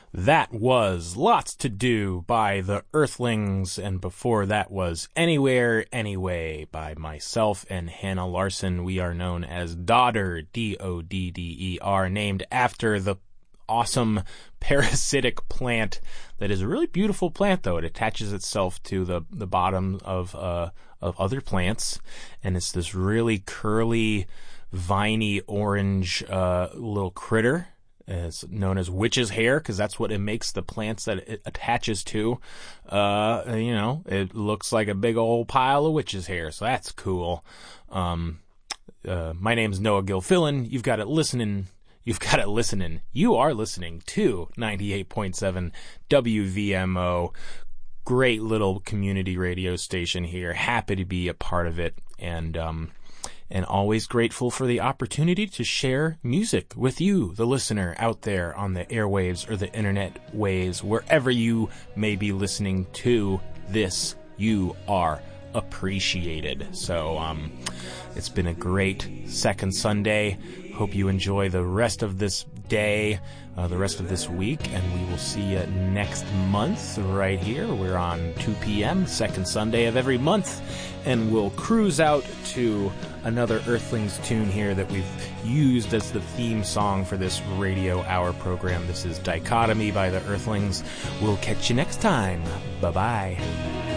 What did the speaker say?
That was Lots to Do by the Earthlings, and before that was Anywhere, Anyway by myself and Hannah Larson. We are known as Dodder, D-O-D-D-E-R, named after the awesome parasitic plant that is a really beautiful plant, though. It attaches itself to the bottom of other plants, and it's this really curly, viney, orange little critter. It's known as witch's hair because that's what it makes the plants that it attaches to. It looks like a big old pile of witch's hair, so that's cool. My name's Noah Gilfillan. You've got it listening. You are listening to 98.7 WVMO. Great little community radio station here. Happy to be a part of it, and always grateful for the opportunity to share music with you, the listener out there on the airwaves or the internet waves, wherever you may be listening to this. You are appreciated. So it's been a great second Sunday. Hope you enjoy the rest of this day, the rest of this week, and we will see you next month right here. We're on 2 p.m., second Sunday of every month, and we'll cruise out to another Earthlings tune here that we've used as the theme song for this radio hour program. This is Dichotomy by the Earthlings. We'll catch you next time. Bye-bye.